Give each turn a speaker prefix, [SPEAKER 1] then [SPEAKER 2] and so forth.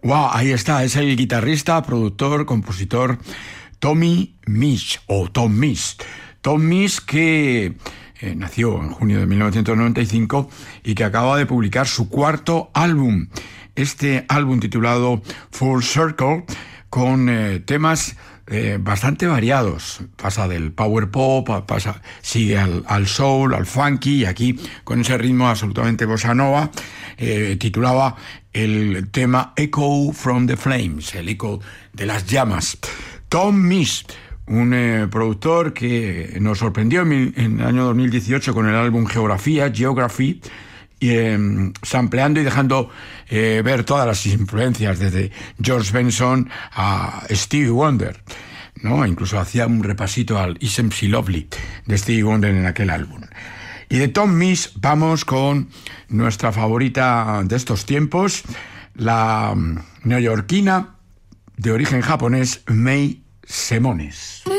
[SPEAKER 1] Wow, ahí está, es el guitarrista, productor, compositor Tommy Misch, o Tom Misch. Tom Misch que nació en junio de 1995 y que acaba de publicar su cuarto álbum. Este álbum titulado Full Circle, con temas bastante variados. Pasa del power pop, sigue al soul, al funky, y aquí con ese ritmo absolutamente bossa nova. Titulaba el tema Echo from the Flames, el eco de las llamas. Tom Misch, un productor que nos sorprendió en el año 2018 con el álbum Geography, sampleando y dejando ver todas las influencias, desde George Benson a Stevie Wonder, ¿no? Incluso hacía un repasito al Isn't She Lovely de Stevie Wonder en aquel álbum. Y de Tom Misch vamos con nuestra favorita de estos tiempos, la neoyorquina de origen japonés, May Semones.